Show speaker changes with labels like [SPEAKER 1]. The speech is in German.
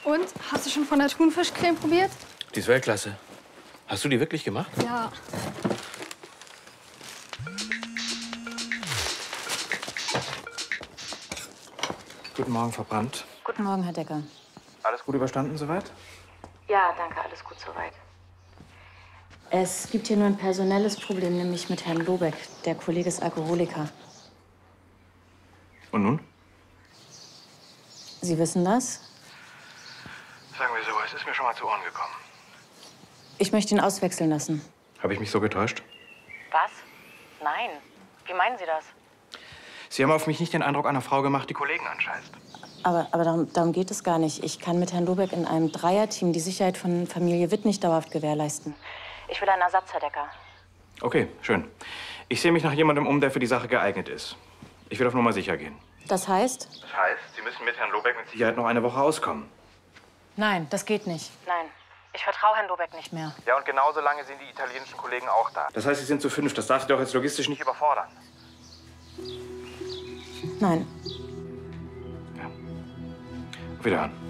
[SPEAKER 1] Und? Hast du schon von der Thunfischcreme probiert?
[SPEAKER 2] Die ist Weltklasse. Hast du die wirklich gemacht?
[SPEAKER 1] Ja.
[SPEAKER 2] Guten Morgen, Frau Brandt.
[SPEAKER 3] Guten Morgen, Herr Decker.
[SPEAKER 2] Alles gut überstanden soweit?
[SPEAKER 3] Ja, danke, alles gut soweit. Es gibt hier nur ein personelles Problem, nämlich mit Herrn Lobeck. Der Kollege ist Alkoholiker.
[SPEAKER 2] Und nun?
[SPEAKER 3] Sie wissen das?
[SPEAKER 2] Sagen wir so, es ist mir schon mal zu Ohren gekommen.
[SPEAKER 3] Ich möchte ihn auswechseln lassen.
[SPEAKER 2] Habe ich mich so getäuscht?
[SPEAKER 3] Was? Nein. Wie meinen Sie das?
[SPEAKER 2] Sie haben auf mich nicht den Eindruck einer Frau gemacht, die Kollegen anscheißt.
[SPEAKER 3] Aber darum geht es gar nicht. Ich kann mit Herrn Lobeck in einem Dreierteam die Sicherheit von Familie Witt nicht dauerhaft gewährleisten. Ich will einen Ersatz, Herr Decker.
[SPEAKER 2] Okay, schön. Ich sehe mich nach jemandem um, der für die Sache geeignet ist. Ich will auf Nummer sicher gehen.
[SPEAKER 3] Das heißt?
[SPEAKER 2] Das heißt, Sie müssen mit Herrn Lobeck mit Sicherheit noch eine Woche auskommen.
[SPEAKER 3] Nein, das geht nicht. Nein, ich vertraue Herrn Lobeck nicht mehr.
[SPEAKER 2] Ja, und genauso lange sind die italienischen Kollegen auch da. Das heißt, Sie sind zu 5. Das darf Sie doch jetzt logistisch nicht überfordern.
[SPEAKER 3] Nein.
[SPEAKER 2] Ja. Auf Wiederhören.